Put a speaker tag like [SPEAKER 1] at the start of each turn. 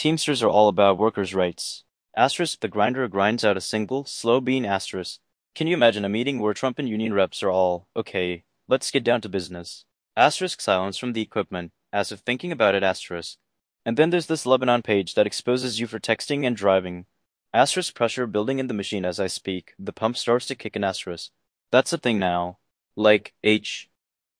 [SPEAKER 1] Teamsters are all about workers' rights. Asterisk, the grinder grinds out a single, slow bean asterisk. Can you imagine a meeting where Trump and union reps are all, okay, let's get down to business. Asterisk silence from the equipment, as if thinking about it asterisk. And then there's this Lebanon page that exposes you for texting and driving. Asterisk pressure building in the machine as I speak. The pump starts to kick an asterisk. That's a thing now. Like, H.